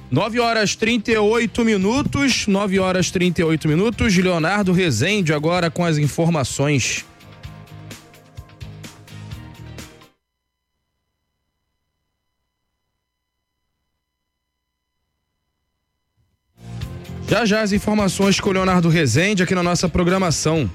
9h38. Leonardo Rezende agora com as informações. Já as informações com o Leonardo Rezende aqui na nossa programação.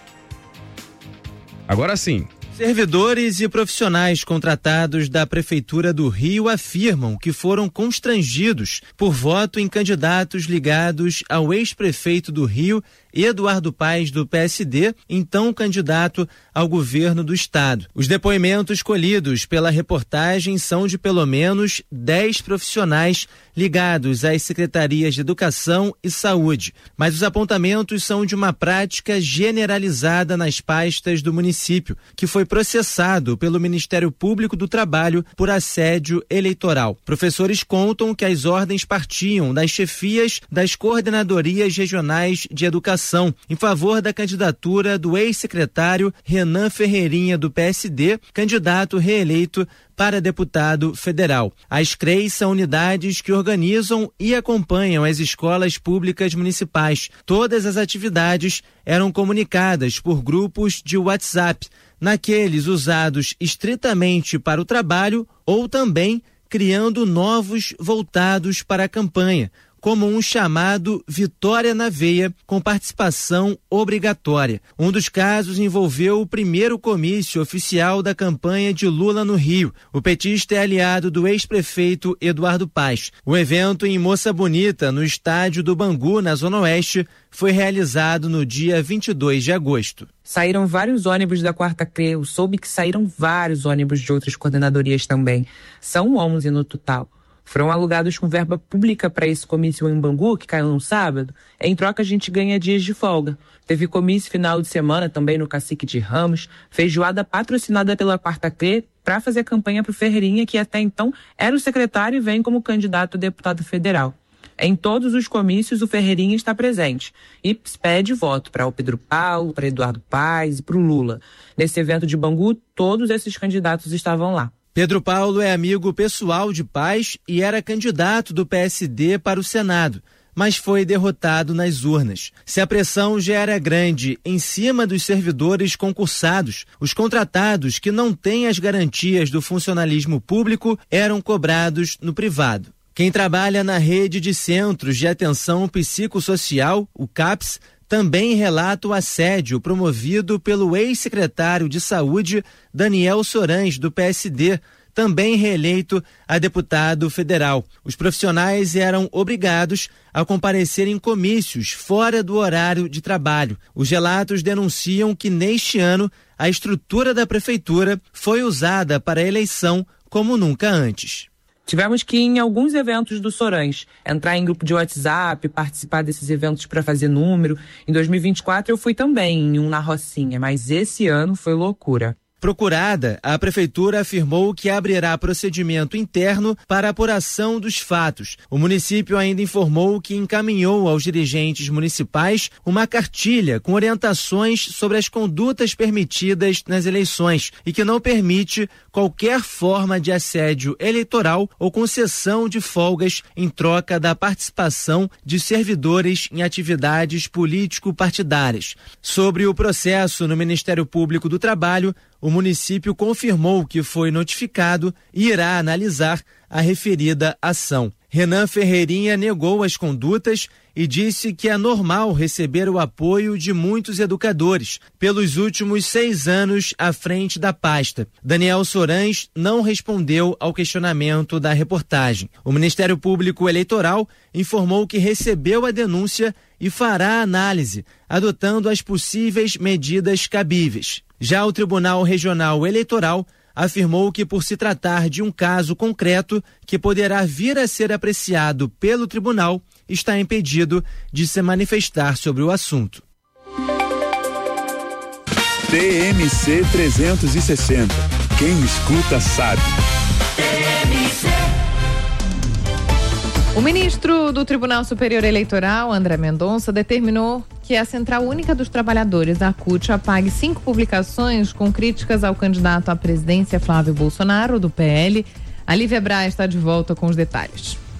Agora sim. Servidores e profissionais contratados da Prefeitura do Rio afirmam que foram constrangidos por voto em candidatos ligados ao ex-prefeito do Rio, Eduardo Paes, do PSD, então candidato ao governo do estado. Os depoimentos colhidos pela reportagem são de pelo menos 10 profissionais ligados às secretarias de Educação e Saúde, mas os apontamentos são de uma prática generalizada nas pastas do município, que foi processado pelo Ministério Público do Trabalho por assédio eleitoral. Professores contam que as ordens partiam das chefias das coordenadorias regionais de educação em favor da candidatura do ex-secretário Renan Ferreirinha, do PSD, candidato reeleito para deputado federal. As CREIs são unidades que organizam e acompanham as escolas públicas municipais. Todas as atividades eram comunicadas por grupos de WhatsApp, naqueles usados estritamente para o trabalho ou também criando novos voltados para a campanha, como um chamado Vitória na Veia, com participação obrigatória. Um dos casos envolveu o primeiro comício oficial da campanha de Lula no Rio. O petista é aliado do ex-prefeito Eduardo Paes. O evento em Moça Bonita, no estádio do Bangu, na Zona Oeste, foi realizado no dia 22 de agosto. Saíram vários ônibus da Quarta CRE, eu soube que saíram vários ônibus de outras coordenadorias também. São 11 no total. Foram alugados com verba pública para esse comício em Bangu, que caiu no sábado. Em troca, a gente ganha dias de folga. Teve comício final de semana também no Cacique de Ramos, feijoada patrocinada pela Quarta CRE para fazer campanha para o Ferreirinha, que até então era o secretário e vem como candidato a deputado federal. Em todos os comícios, o Ferreirinha está presente e pede voto para o Pedro Paulo, para Eduardo Paes e para o Lula. Nesse evento de Bangu, todos esses candidatos estavam lá. Pedro Paulo é amigo pessoal de Paes e era candidato do PSD para o Senado, mas foi derrotado nas urnas. Se a pressão já era grande em cima dos servidores concursados, os contratados que não têm as garantias do funcionalismo público eram cobrados no privado. Quem trabalha na rede de centros de atenção psicossocial, o CAPS, também relata o assédio promovido pelo ex-secretário de Saúde, Daniel Sorães, do PSD, também reeleito a deputado federal. Os profissionais eram obrigados a comparecer em comícios fora do horário de trabalho. Os relatos denunciam que neste ano a estrutura da prefeitura foi usada para a eleição como nunca antes. Tivemos que ir em alguns eventos do Sorães, entrar em grupo de WhatsApp, participar desses eventos para fazer número. Em 2024 eu fui também em um na Rocinha, mas esse ano foi loucura. Procurada, a prefeitura afirmou que abrirá procedimento interno para apuração dos fatos. O município ainda informou que encaminhou aos dirigentes municipais uma cartilha com orientações sobre as condutas permitidas nas eleições e que não permite qualquer forma de assédio eleitoral ou concessão de folgas em troca da participação de servidores em atividades político-partidárias. Sobre o processo no Ministério Público do Trabalho, o município confirmou que foi notificado e irá analisar a referida ação. Renan Ferreirinha negou as condutas e disse que é normal receber o apoio de muitos educadores pelos últimos 6 anos à frente da pasta. Daniel Sorães não respondeu ao questionamento da reportagem. O Ministério Público Eleitoral informou que recebeu a denúncia e fará a análise, adotando as possíveis medidas cabíveis. Já o Tribunal Regional Eleitoral afirmou que, por se tratar de um caso concreto que poderá vir a ser apreciado pelo tribunal, está impedido de se manifestar sobre o assunto. TMC 360. Quem escuta sabe. O ministro do Tribunal Superior Eleitoral, André Mendonça, determinou que a Central Única dos Trabalhadores, a CUT, apague 5 publicações com críticas ao candidato à presidência Flávio Bolsonaro, do PL. A Lívia Braz está de volta com os detalhes.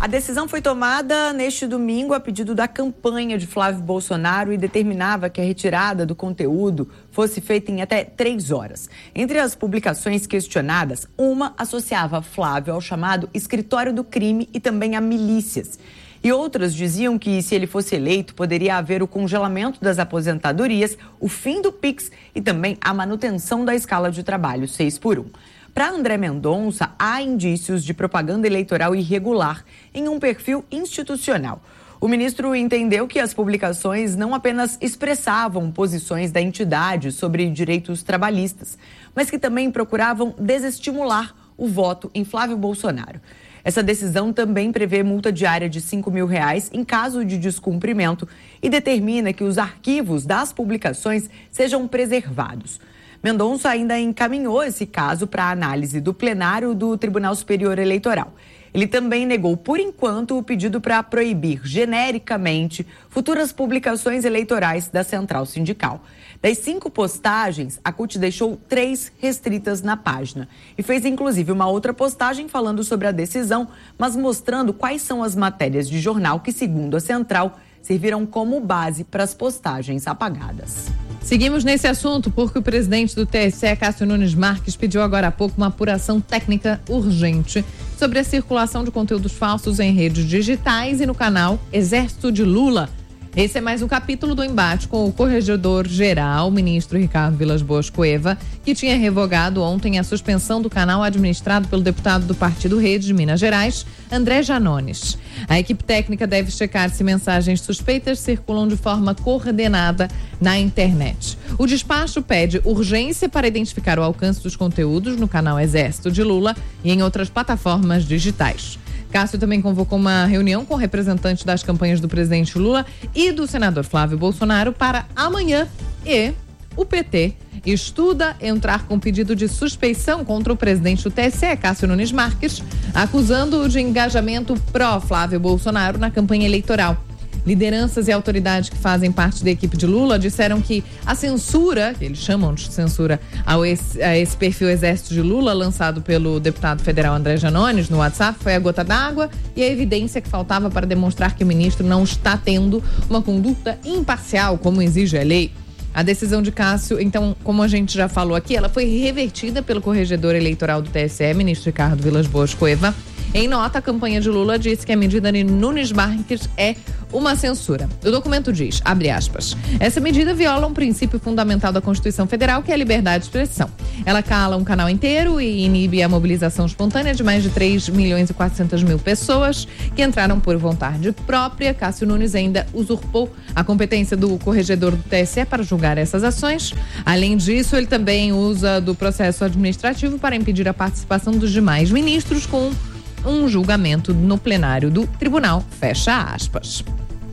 A decisão foi tomada neste domingo a pedido da campanha de Flávio Bolsonaro e determinava que a retirada do conteúdo fosse feita em até 3 horas. Entre as publicações questionadas, uma associava Flávio ao chamado escritório do crime e também a milícias. E outras diziam que, se ele fosse eleito, poderia haver o congelamento das aposentadorias, o fim do Pix e também a manutenção da escala de trabalho 6x1. Para André Mendonça, há indícios de propaganda eleitoral irregular em um perfil institucional. O ministro entendeu que as publicações não apenas expressavam posições da entidade sobre direitos trabalhistas, mas que também procuravam desestimular o voto em Flávio Bolsonaro. Essa decisão também prevê multa diária de R$5 mil em caso de descumprimento e determina que os arquivos das publicações sejam preservados. Mendonça ainda encaminhou esse caso para a análise do plenário do Tribunal Superior Eleitoral. Ele também negou, por enquanto, o pedido para proibir genericamente futuras publicações eleitorais da Central Sindical. Das 5 postagens, a CUT deixou 3 restritas na página e fez inclusive uma outra postagem falando sobre a decisão, mas mostrando quais são as matérias de jornal que, segundo a Central, serviram como base para as postagens apagadas. Seguimos nesse assunto porque o presidente do TSE, Cássio Nunes Marques, pediu agora há pouco uma apuração técnica urgente sobre a circulação de conteúdos falsos em redes digitais e no canal Exército de Lula. Esse é mais um capítulo do embate com o corregedor-geral, o ministro Ricardo Vilas Boas Cueva, que tinha revogado ontem a suspensão do canal administrado pelo deputado do Partido Rede de Minas Gerais, André Janones. A equipe técnica deve checar se mensagens suspeitas circulam de forma coordenada na internet. O despacho pede urgência para identificar o alcance dos conteúdos no canal Exército de Lula e em outras plataformas digitais. Cássio também convocou uma reunião com representantes das campanhas do presidente Lula e do senador Flávio Bolsonaro para amanhã e o PT estuda entrar com pedido de suspeição contra o presidente do TSE, Cássio Nunes Marques, acusando-o de engajamento pró-Flávio Bolsonaro na campanha eleitoral. Lideranças e autoridades que fazem parte da equipe de Lula disseram que a censura, que eles chamam de censura, a esse perfil Exército de Lula, lançado pelo deputado federal André Janones no WhatsApp, foi a gota d'água e a evidência que faltava para demonstrar que o ministro não está tendo uma conduta imparcial, como exige a lei. A decisão de Cássio, então, como a gente já falou aqui, ela foi revertida pelo corregedor eleitoral do TSE, ministro Ricardo Vilas Boas Cueva. Em nota, a campanha de Lula disse que a medida de Nunes Marques é uma censura. O documento diz, abre aspas, essa medida viola um princípio fundamental da Constituição Federal, que é a liberdade de expressão. Ela cala um canal inteiro e inibe a mobilização espontânea de mais de 3.400.000 pessoas que entraram por vontade própria. Cássio Nunes ainda usurpou a competência do corregedor do TSE para julgar essas ações. Além disso, ele também usa do processo administrativo para impedir a participação dos demais ministros com um julgamento no plenário do tribunal, fecha aspas.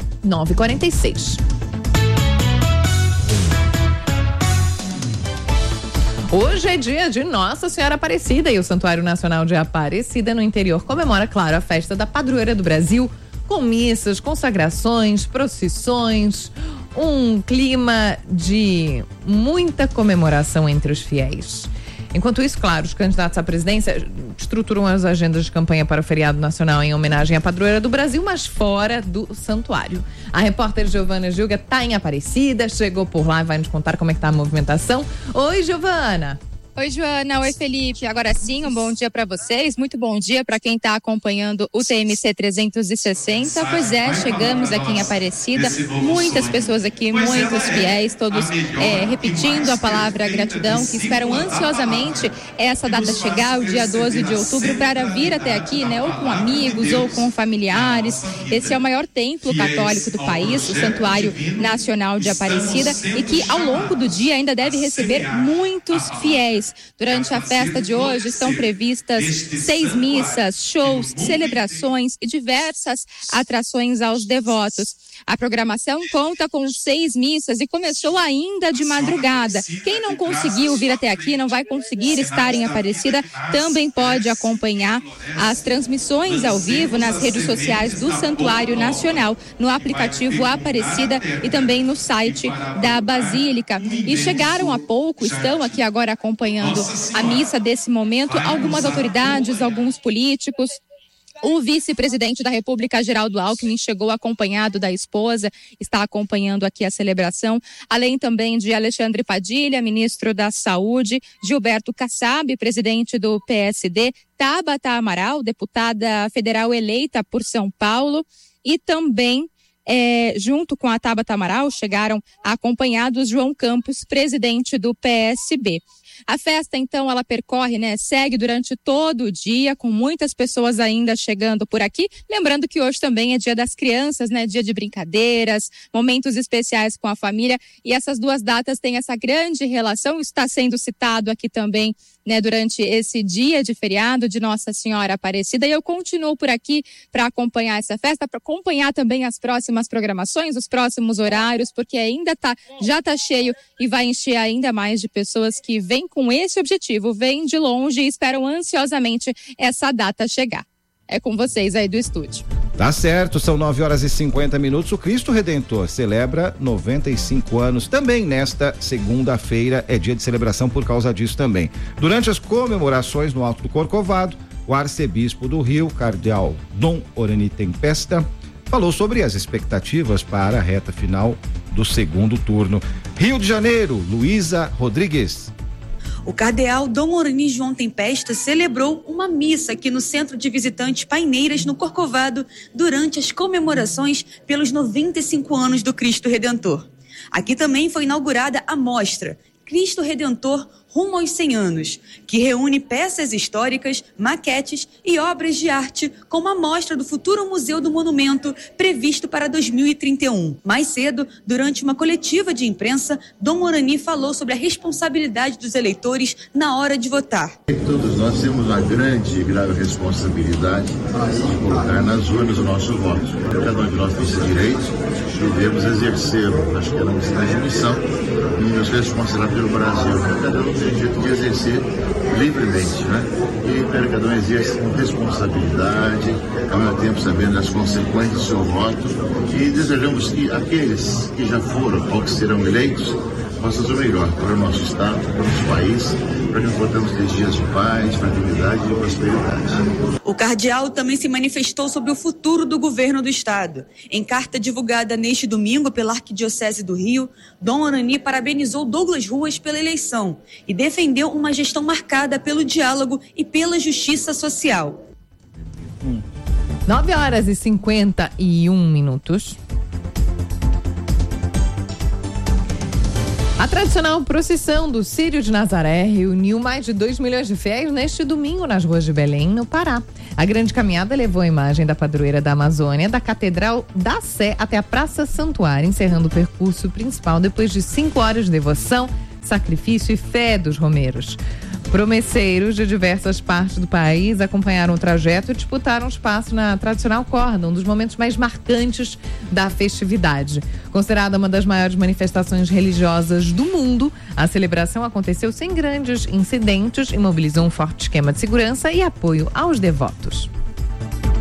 9h46. Hoje é dia de Nossa Senhora Aparecida e o Santuário Nacional de Aparecida no interior comemora, claro, a festa da padroeira do Brasil, com missas, consagrações, procissões, um clima de muita comemoração entre os fiéis. Enquanto isso, claro, os candidatos à presidência estruturam as agendas de campanha para o feriado nacional em homenagem à padroeira do Brasil, mas fora do santuário. A repórter Giovana Gilga está em Aparecida, chegou por lá e vai nos contar como é que tá a movimentação. Oi, Giovana! Oi, Joana. Oi, Felipe. Agora sim, um bom dia para vocês. Muito bom dia para quem está acompanhando o TMC 360. Pois é, chegamos aqui em Aparecida. Muitas pessoas aqui, muitos fiéis, todos repetindo a palavra gratidão, que esperam ansiosamente essa data chegar, o dia 12 de outubro, para vir até aqui, né? Ou com amigos, ou com familiares. Esse é o maior templo católico do país, o Santuário Nacional de Aparecida, e que ao longo do dia ainda deve receber muitos fiéis. Durante a festa de hoje estão previstas 6 missas, shows, celebrações e diversas atrações aos devotos. A programação conta com 6 missas e começou ainda de madrugada. Quem não conseguiu vir até aqui, não vai conseguir estar em Aparecida, também pode acompanhar as transmissões ao vivo nas redes sociais do Santuário Nacional, no aplicativo Aparecida e também no site da Basílica. E chegaram há pouco, estão aqui agora acompanhando a missa desse momento, algumas autoridades, alguns políticos. O vice-presidente da República, Geraldo Alckmin, chegou acompanhado da esposa, está acompanhando aqui a celebração, além também de Alexandre Padilha, ministro da Saúde, Gilberto Kassab, presidente do PSD, Tabata Amaral, deputada federal eleita por São Paulo, e também, junto com a Tabata Amaral, chegaram acompanhados João Campos, presidente do PSB. A festa, então, ela percorre, segue durante todo o dia, com muitas pessoas ainda chegando por aqui. Lembrando que hoje também é Dia das Crianças, dia de brincadeiras, momentos especiais com a família. E essas duas datas têm essa grande relação. Isso está sendo citado aqui também, durante esse dia de feriado de Nossa Senhora Aparecida. E eu continuo por aqui para acompanhar essa festa, para acompanhar também as próximas programações, os próximos horários, porque ainda já está cheio e vai encher ainda mais de pessoas que vêm com esse objetivo, vêm de longe e esperam ansiosamente essa data chegar. É com vocês aí do estúdio. Tá certo, são 9h50. O Cristo Redentor celebra 95 anos. Também nesta segunda-feira é dia de celebração por causa disso também. Durante as comemorações no Alto do Corcovado, o arcebispo do Rio, cardeal Dom Orani Tempesta, falou sobre as expectativas para a reta final do segundo turno. Rio de Janeiro, Luísa Rodrigues. O cardeal Dom Orani João Tempesta celebrou uma missa aqui no Centro de Visitantes Paineiras, no Corcovado, durante as comemorações pelos 95 anos do Cristo Redentor. Aqui também foi inaugurada a mostra Cristo Redentor rumo aos 100 anos, que reúne peças históricas, maquetes e obras de arte, como a mostra do futuro Museu do Monumento, previsto para 2031. Mais cedo, durante uma coletiva de imprensa, Dom Orani falou sobre a responsabilidade dos eleitores na hora de votar. Todos nós temos uma grande e grave responsabilidade de colocar nas urnas o nosso voto. Cada um de nós tem esse direito e devemos exercê-lo. Acho que é uma grande missão e nos responsáveis pelo Brasil. Cada um tem jeito de exercer livremente, E para cada um exerce com responsabilidade, ao mesmo tempo sabendo as consequências do seu voto, e desejamos que aqueles que já foram ou que serão eleitos possam ser o melhor para o nosso Estado, para o nosso país, para que possamos ter dias de paz, tranquilidade e prosperidade. O cardeal também se manifestou sobre o futuro do governo do Estado. Em carta divulgada neste domingo pela Arquidiocese do Rio, Dom Orani parabenizou Douglas Ruas pela eleição e defendeu uma gestão marcada pelo diálogo e pela justiça social. 9h51. A tradicional procissão do Círio de Nazaré reuniu mais de 2 milhões de fiéis neste domingo nas ruas de Belém, no Pará. A grande caminhada levou a imagem da padroeira da Amazônia, da Catedral da Sé até a Praça Santuário, encerrando o percurso principal depois de 5 horas de devoção, sacrifício e fé dos romeiros. Promesseiros de diversas partes do país acompanharam o trajeto e disputaram espaço na tradicional corda, um dos momentos mais marcantes da festividade. Considerada uma das maiores manifestações religiosas do mundo, a celebração aconteceu sem grandes incidentes e mobilizou um forte esquema de segurança e apoio aos devotos.